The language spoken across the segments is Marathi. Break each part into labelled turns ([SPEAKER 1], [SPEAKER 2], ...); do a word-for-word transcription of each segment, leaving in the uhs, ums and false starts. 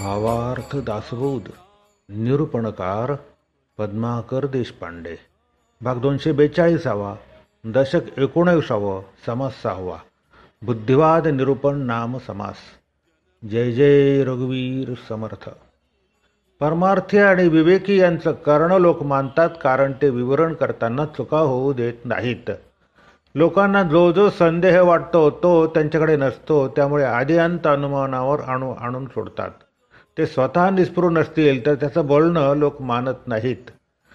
[SPEAKER 1] भावार्थ दासबोध निरूपणकार पद्माकर देशपांडे. भाग दोनशे बेचाळीसावा. दशक एकोणविसावं. समास सहावा. बुद्धिवाद निरूपण नाम समास. जय जय रघुवीर समर्थ. परमार्थी आणि विवेकी यांचं कर्ण लोक मानतात, कारण ते विवरण करताना चुका होऊ देत नाहीत. लोकांना जो जो संदेह वाटतो तो त्यांच्याकडे नसतो, त्यामुळे आदी अंत अनुमानावर आणू आणून सोडतात. ते स्वतः निस्पृह नसतील तर त्याचं बोलणं लोक मानत नाहीत.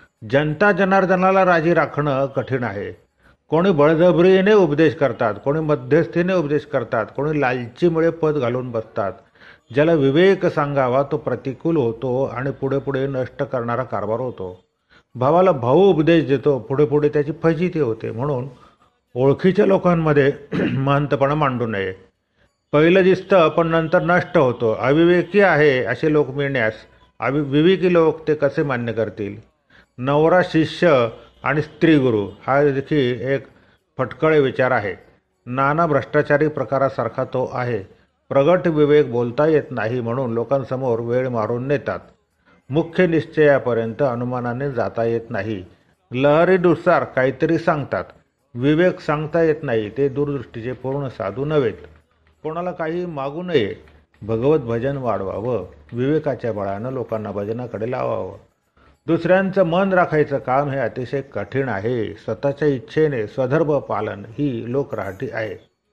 [SPEAKER 1] जनता जनार्दनाला राजी राखणं कठीण आहे. कोणी बळजबरीने उपदेश करतात, कोणी मध्यस्थीने उपदेश करतात, कोणी लालचीमुळे पद घालून बसतात. ज्याला विवेक सांगावा तो प्रतिकूल होतो आणि पुढे पुढे नष्ट करणारा कारभार होतो. भावाला भाऊ उपदेश देतो, पुढे पुढे त्याची फजिती होते. म्हणून ओळखीच्या लोकांमध्ये महंतपणा मांडू नये. पहिलं दिसतं पण नंतर नष्ट होतो. अविवेकी आहे असे लोक मिळण्यास अवि विवेकी लोक ते कसे मान्य करतील? नवरा शिष्य आणि स्त्री गुरु हा देखील एक फटकळे विचार आहे. नाना भ्रष्टाचारी प्रकारासारखा तो आहे. प्रगट विवेक बोलता येत नाही, म्हणून लोकांसमोर वेळ मारून नेतात. मुख्य निश्चयापर्यंत अनुमानाने जाता येत नाही. लहरीनुसार काहीतरी सांगतात. विवेक सांगता येत नाही. ते दूरदृष्टीचे पूर्ण साधू नव्हेत. कोणाला काही मागू नये. भगवत भजन वाढवावं. विवेकाच्या बळानं लोकांना भजनाकडे लावावं. दुसऱ्यांचं मन राखायचं काम हे अतिशय कठीण आहे. स्वतःच्या इच्छेने स्वधर्म पालन ही लोकराहटी आहे.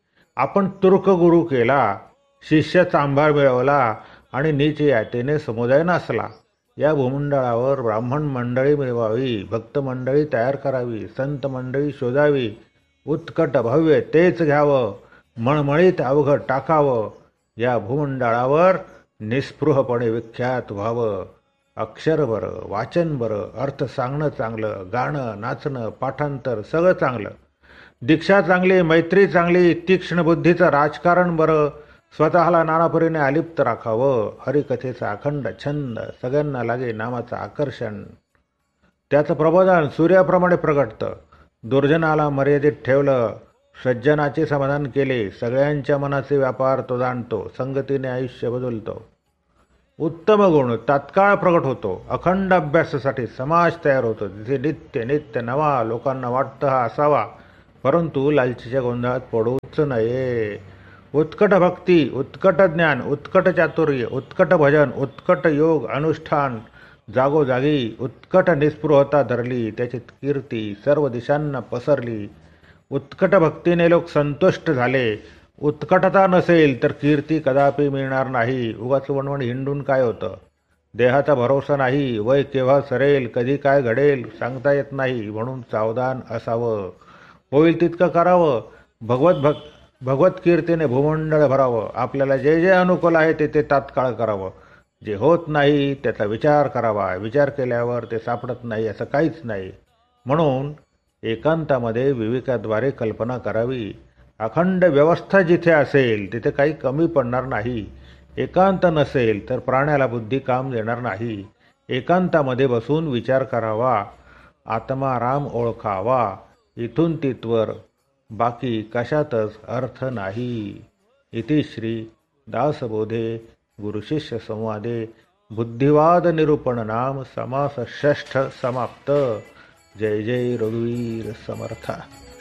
[SPEAKER 1] आपण तुर्क गुरु केला, शिष्य चांभार मिळवला आणि नीच यातेने समुदाय नासला. या भूमंडळावर ब्राह्मण मंडळी मिळवावी, भक्त मंडळी तयार करावी, संत मंडळी शोधावी, उत्कट भव्य तेच घ्यावं, मळमळीत अवघड टाकावं. या भूमंडळावर निस्पृहपणे विख्यात व्हावं. अक्षर बरं, वाचन बरं, अर्थ सांगणं चांगलं, गाणं नाचणं पाठांतर सगळं चांगलं, दीक्षा चांगली, मैत्री चांगली, तीक्ष्ण बुद्धीचं राजकारण बरं, स्वतःला नानापरीने अलिप्त राखावं. हरिकथेचा अखंड छंद, सगळ्यांना लागे नामाचं आकर्षण. त्याचं प्रबोधन सूर्याप्रमाणे प्रगटतं. दुर्जनाला मर्यादित ठेवलं, सज्जनाचे समाधान केले, सगळ्यांच्या मनाचे व्यापार तो जाणतो, संगतीने आयुष्य बदलतो. उत्तम गुण तात्काळ प्रगट होतो. अखंड अभ्यासासाठी समाज तयार होतो. तिथे नित्य नित्य नवा. लोकांना वाटतं हा असावा, परंतु लालचीच्या गोंधळात पडूच नये. उत्कट भक्ती, उत्कट ज्ञान, उत्कट चातुर्य, उत्कट भजन, उत्कट योग अनुष्ठान जागोजागी उत्कट निस्पृहता धरली. त्याची कीर्ती सर्व दिशांना पसरली. उत्कट भक्तीने लोक संतुष्ट झाले. उत्कटता नसेल तर कीर्ती कदापि मिळणार नाही. उगाच वणवण हिंडून काय होतं? देहाचा भरोसा नाही. वय केव्हा सरेल, कधी काय घडेल सांगता येत नाही, म्हणून सावधान असावं. होईल तितकं करावं. भगवत भक् भगवत कीर्तीने भूमंडळ भरावं. आपल्याला जे जे अनुकूल आहे ते ते तात्काळ करावं. जे होत नाही त्याचा विचार करावा. विचार केल्यावर ते सापडत नाही असं काहीच नाही. म्हणून एकांतामध्ये विवेकाद्वारे कल्पना करावी. अखंड व्यवस्था जिथे असेल तिथे काही कमी पडणार नाही. एकांत नसेल तर प्राण्याला बुद्धी काम देणार नाही. एकांतामध्ये बसून विचार करावा. आत्माराम ओळखावा. इथून तिथवर बाकी कशातच अर्थ नाही. इति श्री दासबोधे गुरुशिष्य संवादे बुद्धिवाद निरूपण नाम समास षष्ठ समाप्त. जय जय रघुवीर समर्थ.